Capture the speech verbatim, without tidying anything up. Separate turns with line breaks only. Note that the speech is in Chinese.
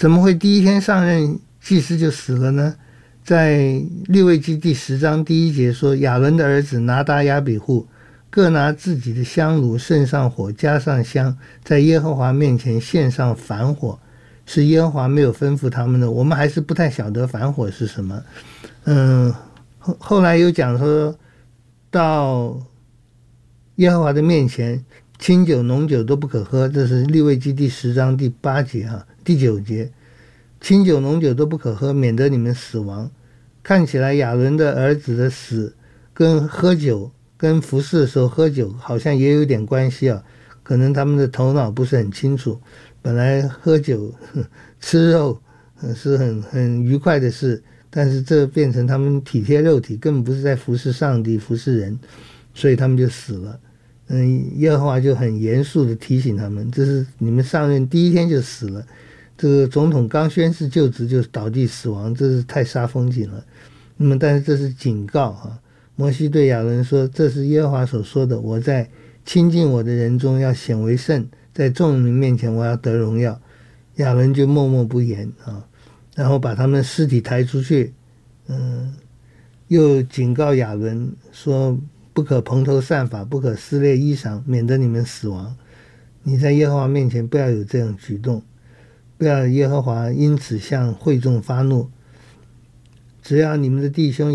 怎么会第一天上任祭司就死了呢？在利未记第十章第一节说，亚伦的儿子拿达亚比户各拿自己的香炉，盛上火，加上香，在耶和华面前献上燔火，是耶和华没有吩咐他们的。我们还是不太晓得燔火是什么。嗯，后后来有讲说，到耶和华的面前，清酒浓酒都不可喝，这是利未记第十章第八节啊，第九节，清酒浓酒都不可喝，免得你们死亡。看起来亚伦的儿子的死跟喝酒跟服侍的时候喝酒好像也有点关系啊，可能他们的头脑不是很清楚。本来喝酒吃肉是很很愉快的事，但是这变成他们体贴肉体，根本不是在服侍上帝服侍人，所以他们就死了。嗯，耶和华就很严肃的提醒他们，这是你们上任第一天就死了，这个总统刚宣誓就职就倒地死亡，这是太煞风景了。那么但是这是警告啊，摩西对亚伦说，这是耶和华所说的，我在亲近我的人中要显为圣，在众民面前我要得荣耀。亚伦就默默不言啊，然后把他们尸体抬出去，嗯，又警告亚伦说，不可蓬头散发，不可撕裂衣裳，免得你们死亡。你在耶和华面前不要有这样举动，不要耶和华因此向会众发怒。只要你们的弟兄